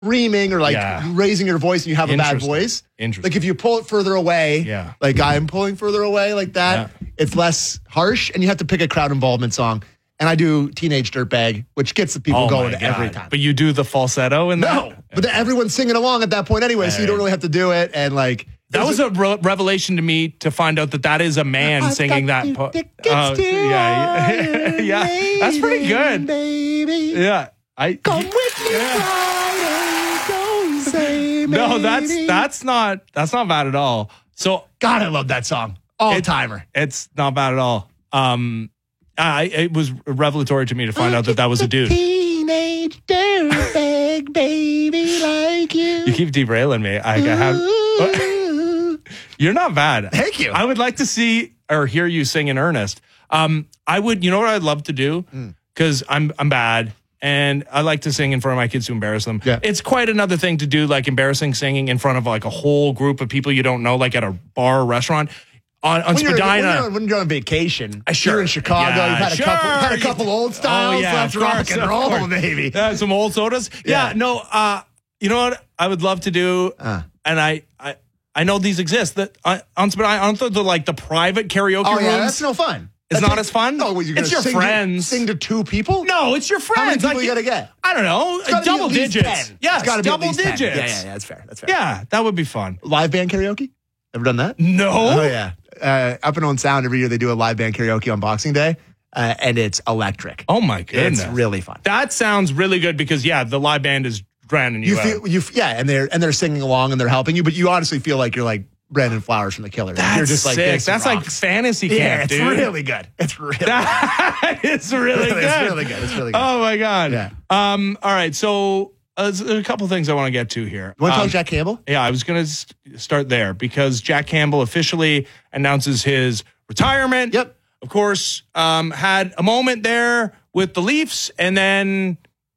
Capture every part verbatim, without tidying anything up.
screaming or like Yeah. raising your voice and you have a bad voice. Interesting. Like if you pull it further away, Yeah. like I'm pulling further away like that, Yeah. it's less harsh and you have to pick a crowd involvement song. And I do Teenage Dirtbag, which gets the people Oh going my every God. time. But you do the falsetto in that? No, but then everyone's singing along at that point anyway, so you don't really have to do it. And like That was a re- revelation to me to find out that that is a man I've singing got that. two Po- tickets uh, to yeah, yeah, Iron yeah. That's pretty good. Baby. Yeah, I Come with me, Friday, don't say no, that's maybe. that's not that's not bad at all. So God, I love that song. All It- timer. it's not bad at all. Um, I it was revelatory to me to find out that that was a dude. Teenage dirtbag baby like you. You keep derailing me. I, I have. Ooh. You're not bad. Thank you. I would like to see or hear you sing in earnest. Um, I would. You know what I'd love to do? Because I'm I'm bad. And I like to sing in front of my kids to embarrass them. Yeah. It's quite another thing to do, like embarrassing singing in front of like a whole group of people you don't know, like at a bar or restaurant. On, on When you're, when, Spadina. you're, when you're on vacation, Uh, sure. you're in Chicago, Yeah, you've had a sure. couple had a couple old styles. Oh, yeah, That's of rock course, and of roll, course. baby. Uh, some old sodas. Yeah, Yeah. no, uh, you know what I would love to do? Uh. And I, I I know these exist. That uh, on Spadina, aren't the, the like the private karaoke Oh rooms? yeah, that's no fun. It's That's not like- as fun? No, what, you're It's gonna your sing friends. To, sing to two people? No, it's your friends. How many people Like, you gotta get? I don't know. It's gotta be Double at least digits. ten. Yes, It's gotta be at double least ten. digits. Yeah, yeah, yeah, that's fair. That's fair. Yeah, that would be fun. Live band karaoke? Ever done that? No. Oh yeah. Uh, Up and On Sound every year they do a live band karaoke on Boxing Day, uh, and it's electric. Oh my goodness. It's really fun. That sounds really good because yeah, the live band is drowning you, You out. feel you yeah, and they're and they're singing along and they're helping you, but you honestly feel like you're like Brandon Flowers from The Killers. That's you're just like sick. this That's like rocks. fantasy camp, Yeah, it's dude. really good. It's really good. That is really good. It's really good. It's really good. Oh my god. Yeah. Um. All right. So uh, there's a couple things I want to get to here. You want to Um, talk Jack Campbell? Yeah, I was going to start there because Jack Campbell officially announces his retirement. Yep. Of course, um, had a moment there with the Leafs, and then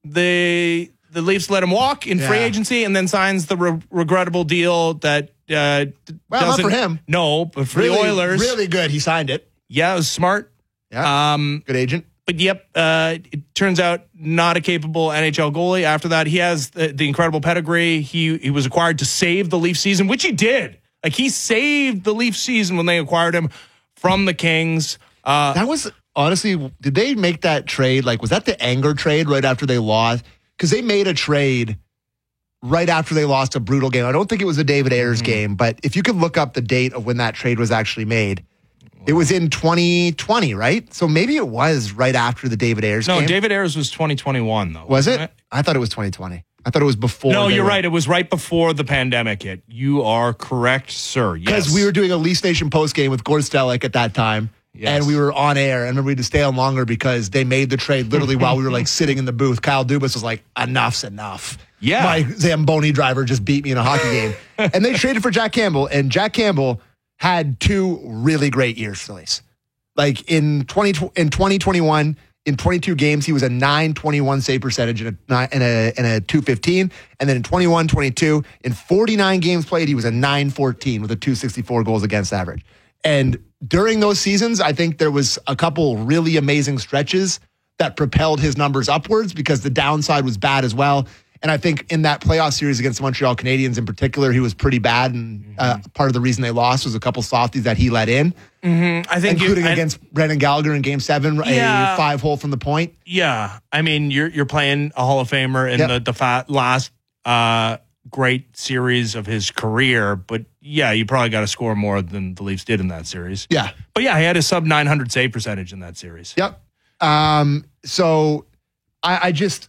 the the Leafs let him walk in free Yeah. agency, and then signs the re- regrettable deal that. Uh, Well, not doesn't- for him. No, but for really, the Oilers. Really good. He signed it. Yeah, it was smart. Yeah. Um, Good agent. but yep, uh, it turns out not a capable N H L goalie. After that, he has the, the incredible pedigree. He he was acquired to save the Leaf season, which he did. Like he saved the Leaf season when they acquired him from the Kings. Uh, That was honestly, did they make that trade? Like, was that the anger trade right after they lost? Because they made a trade right after they lost a brutal game. I don't think it was a David Ayers Mm-hmm. game, but if you could look up the date of when that trade was actually made, it was in twenty twenty, right? So maybe it was right after the David Ayers no, game. David Ayers was twenty twenty-one though. was wasn't it? I thought it was twenty twenty. I thought it was before. No, they you're were- right. It was right before the pandemic hit. You are correct, sir. Because Yes. we were doing a Leafs Nation post game with Gord Stellick at that time. Yes. And we were on air. And remember, we had to stay on longer because they made the trade literally while we were like sitting in the booth. Kyle Dubas was like, enough's enough. Yeah. My Zamboni driver just beat me in a hockey game. And they traded for Jack Campbell. And Jack Campbell had two really great years for the Leafs. Like in twenty in twenty twenty-one, in twenty-two games, he was a nine twenty-one save percentage and a and a and a two fifteen. And then in twenty-one twenty-two, in forty-nine games played, he was a nine fourteen with a two sixty-four goals against average. And during those seasons, I think there was a couple really amazing stretches that propelled his numbers upwards because the downside was bad as well. And I think in that playoff series against the Montreal Canadiens in particular, he was pretty bad. And uh, part of the reason they lost was a couple softies that he let in, Mm-hmm. I think including you, I- against Brendan Gallagher in Game Seven, Yeah. a five hole from the point. Yeah, I mean, you're you're playing a Hall of Famer in Yep. the the fa- last uh, great series of his career, but yeah, you probably got to score more than the Leafs did in that series. Yeah. But yeah, he had a sub nine hundred save percentage in that series. Yep. Um, so I, I just,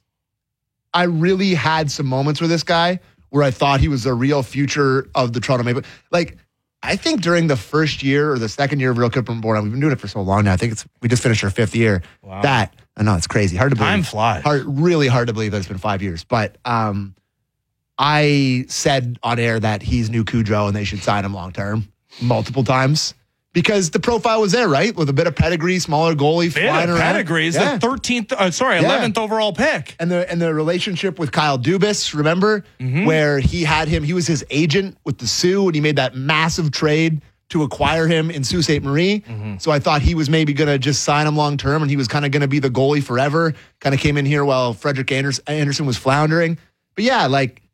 I really had some moments with this guy where I thought he was a real future of the Toronto Maple. Like, I think during the first year or the second year of Real Kipper Born, we've been doing it for so long now. I think it's we just finished our fifth year. Wow. That I know it's crazy, hard to believe. Time flies. Hard, really hard to believe that it's been five years. But um, I said on air that he's new Cujo and they should sign him long term multiple times because the profile was there, right? With a bit of pedigree, smaller goalie, Bit flying of around. pedigree is Yeah. the thirteenth, uh, sorry, Yeah. eleventh overall pick. And the and the relationship with Kyle Dubas, remember, Mm-hmm. where he had him, he was his agent with the Sioux, and he made that massive trade to acquire him in Sault Ste. Marie. Mm-hmm. So I thought he was maybe going to just sign him long term, and he was kind of going to be the goalie forever. Kind of came in here while Frederick Anders- Anderson was floundering. But yeah, like